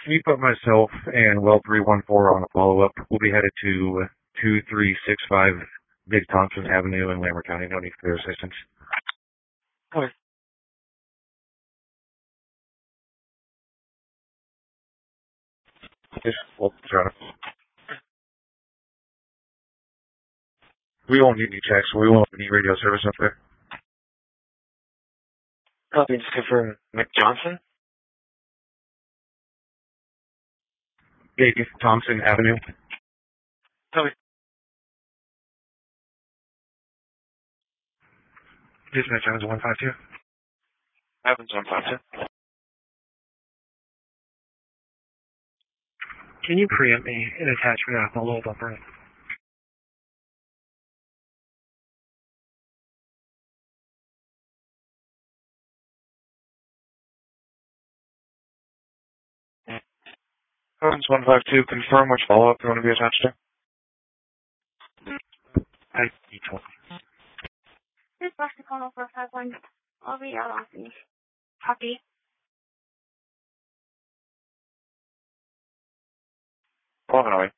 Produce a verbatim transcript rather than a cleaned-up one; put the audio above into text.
Can you put myself and well three one four on a follow-up? We'll be headed to two three six five Big Thompson Avenue in Lamar County. No need for their assistance. Okay. Yes, well, John. We won't need any checks. We won't need radio service up there. Copy, just confirm Mick Johnson. Big Thompson Avenue. Copy. Dispatch Evans one five two. Evans one five two. Can you preempt me and attach me off my low bumper? Evans one five two, confirm which follow-up you want to be attached to. I you told me. This is Rusty calling four five one. I'll be out on me. Copy. Hold on, wait.